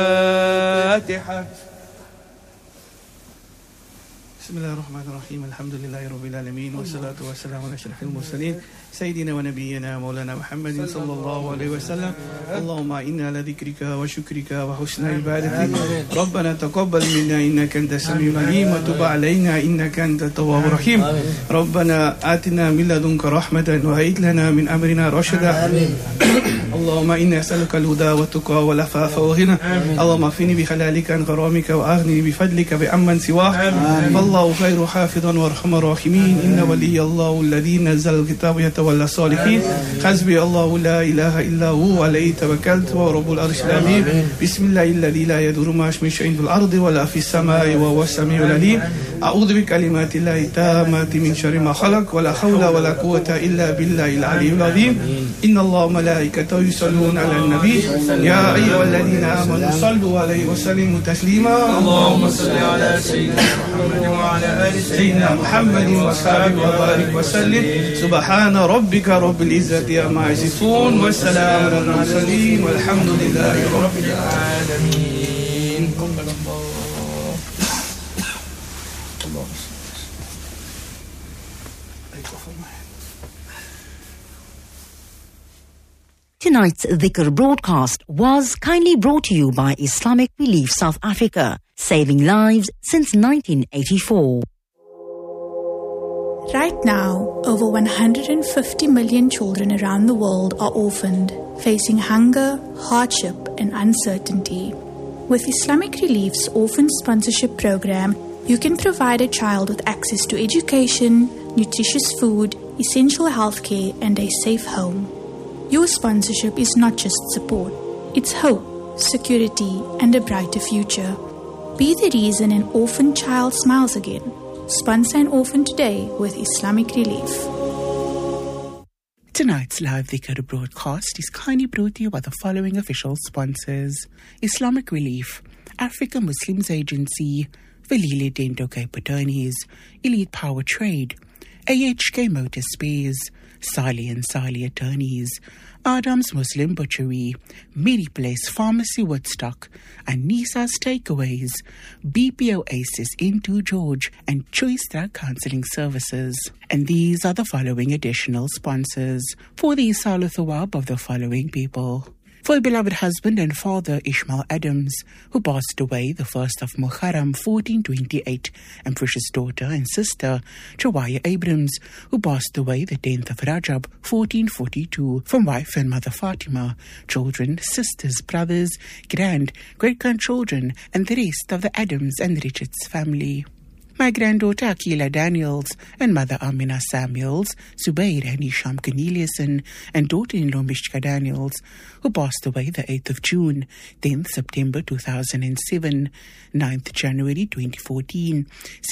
الفاتحة. بسم الله الرحمن الرحيم. الحمد لله رب العالمين، والصلاة والسلام على أشرف المرسلين سيدنا ونبينا مولانا محمد صلى الله عليه وسلم. اللهم إنا على ذكرك وشكرك وحسن عبادتك. ربنا تقبل منا إنك أنت السميع العليم، وتب علينا إنك أنت التواب الرحيم. ربنا آتنا من لدنك رحمة وهيئ لنا من أمرنا رشدا. اللهم إنا نسألك الهدى والتقى والعفاف والغنى. اللهم اكفني بحلالك عن حرامك وأغنني بفضلك بعمن سواك. فالله خير حافظا وارحم الراحمين. إن ولي الله الذي نزل الكتاب يتولى الصالحين. حسبي الله لا إله إلا هو عليه توكلت وهو رب العرش العظيم. بسم الله الذي لا يضر معه شيء في الأرض ولا في السماء وهو السميع العليم. أعوذ بكلمات الله التامات من شر ما خلق ولا حول ولا قوة إلا بالله العلي العظيم. إن الله وملائكته يصلون على النبي يا أيها الذين آمنوا صلوا عليه وسلموا تسليما. اللهم صل على سيدنا محمد وعلى آل سيدنا محمد وصحبه وبارك وسلم. سبحان ربك رب العزة عما يصفون والسلام على المرسلين والحمد لله رب العالمين. Tonight's Dhikr broadcast was kindly brought to you by Islamic Relief South Africa, saving lives since 1984. Right now, over 150 million children around the world are orphaned, facing hunger, hardship, and uncertainty. With Islamic Relief's Orphan Sponsorship Program, you can provide a child with access to education, nutritious food, essential healthcare, and a safe home. Your sponsorship is not just support, it's hope, security, and a brighter future. Be the reason an orphan child smiles again. Sponsor an orphan today with Islamic Relief. Tonight's live Dhikr broadcast is kindly brought to you by the following official sponsors: Islamic Relief, Africa Muslims Agency, Velile Dento Cape Attorneys, Elite Power Trade, AHK Motor Spares, Sali and Sali Attorneys, Adam's Muslim Butchery, Miri Place Pharmacy Woodstock, Anisa's Takeaways, BPO Aces into George, and Choice Drug Counseling Services. And these are the following additional sponsors for the Isal Thawab of the following people. For a beloved husband and father, Ishmael Adams, who passed away the 1st of Muharram 1428, and precious daughter and sister, Chawaya Abrams, who passed away the 10th of Rajab 1442, from wife and mother Fatima, children, sisters, brothers, great-grandchildren, and the rest of the Adams and Richards family. My granddaughter Akila Daniels and mother Amina Samuels, Zubair and Isham Corneliuson, and daughter-in-law Mishka Daniels, who passed away the 8th of June, 10th September 2007, 9th January 2014,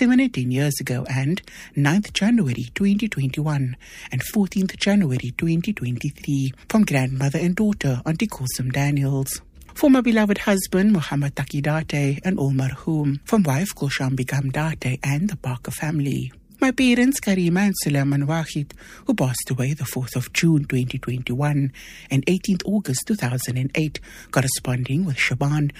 17 years ago, and 9th January 2021, and 14th January 2023, from grandmother and daughter Auntie Kulsum Daniels. For my beloved husband, Muhammad Taki Date, and all marhum, from wife Kulsham Begum Date and the Parker family. My parents, Karima and Sulaiman Wahid, who passed away the 4th of June 2021 and 18th August 2008, corresponding with Shaban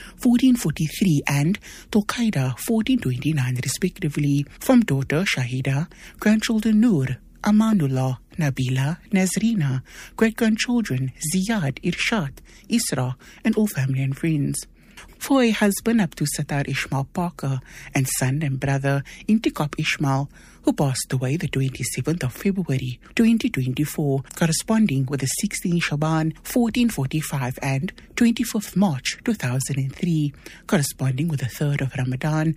1443 and Tulqaida 1429 respectively, from daughter Shahida, grandchildren Noor, Amanullah, Nabila, Nazrina, great-grandchildren Ziyad, Irshad, Isra, and all family and friends. For a husband, Abdul Sattar Ishmael Parker, and son and brother Intikab Ishmael, who passed away the 27th of February 2024, corresponding with the 16th Shaban 1445 and 25th March 2003, corresponding with the 3rd of Ramadan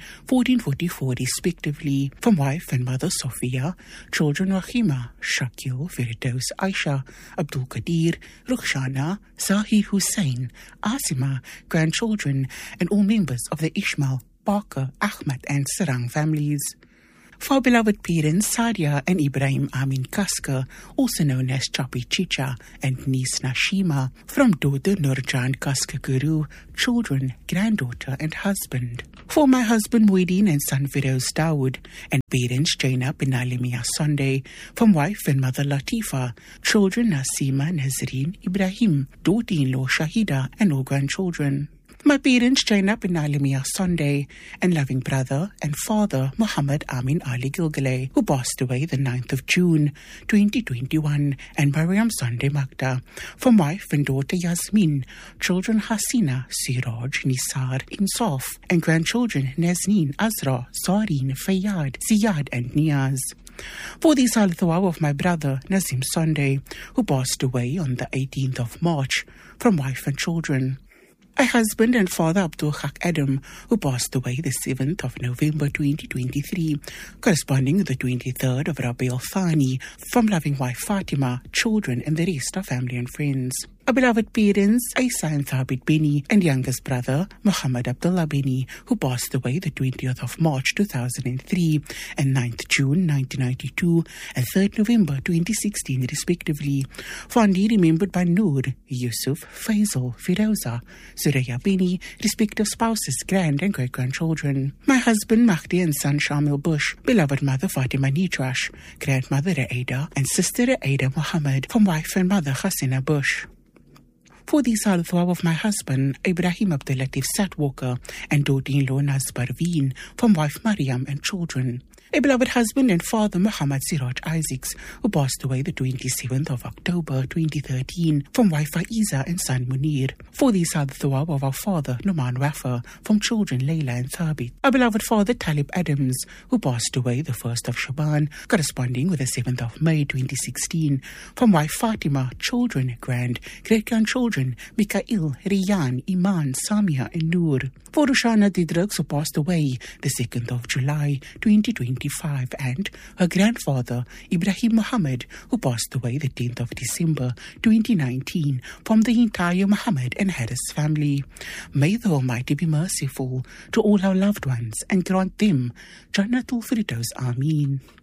1444 respectively, from wife and mother Sophia, children Rahima, Shakil, Firdaus, Aisha, Abdul Qadir, Rukhshana, Zahir Hussain, Asima, grandchildren, and all members of the Ishmael, Parker, Ahmad, and Sarang families. For our beloved parents, Sadia and Ibrahim Amin Kaska, also known as Chapi Chicha, and niece Nashima, from daughter Nurjan Kaska Guru, children, granddaughter, and husband. For my husband Muideen and son Firoz Dawood, and parents Jaina Binali Mia Sunday, from wife and mother Latifa, children Nasima, Nazreen, Ibrahim, daughter-in-law Shahida, and all grandchildren. My parents join up in Alimia Sunday and loving brother and father Muhammad Amin Ali Gilgale, who passed away the 9th of June 2021, and Mariam Sunday Magda, from wife and daughter Yasmin, children Hasina, Siraj, Nisar, Insaf, and grandchildren Nazneen, Azra, Zareen, Fayyad, Ziyad, and Niaz. For the Sal Thawab of my brother Nazim Sunday, who passed away on the 18th of March, from wife and children. A husband and father Abdul Haq Adam, who passed away the 7th of November 2023, corresponding with the 23rd of Rabi al-Thani, from loving wife Fatima, children, and the rest of family and friends. Our beloved parents, Isa and Thabit Bini, and youngest brother, Muhammad Abdullah Bini, who passed away the 20th of March 2003, and 9th June 1992, and 3rd November 2016, respectively. Fondly remembered by Noor, Yusuf, Faisal, Firoza, Suraya Bini, respective spouses, grand and great-grandchildren. My husband, Mahdi, and son, Shamil Bush, beloved mother, Fatima Nitrash, grandmother, Aida, and sister, Aida Muhammad, from wife and mother, Hasina Bush. For the Sal Thawab of my husband, Ibrahim Abdul Latif Satwalker, and daughter-in-law Naz Parveen, from wife Mariam and children. A beloved husband and father, Muhammad Siraj Isaacs, who passed away the 27th of October 2013, from wife Aiza and son Munir. For the Sal Thawab of our father, Numan Wafa, from children Layla and Thabit. Our beloved father, Talib Adams, who passed away the 1st of Shaban, corresponding with the 7th of May 2016, from wife Fatima, children, grand, great-grandchildren, Mikael, Riyan, Iman, Samia, and Noor. For Rushana Didrugs, who passed away the 2nd of July 2025, and her grandfather, Ibrahim Muhammad, who passed away the 10th of December 2019, from the entire Muhammad and Harris family. May the Almighty be merciful to all our loved ones and grant them Jannatul Firdaus. Ameen.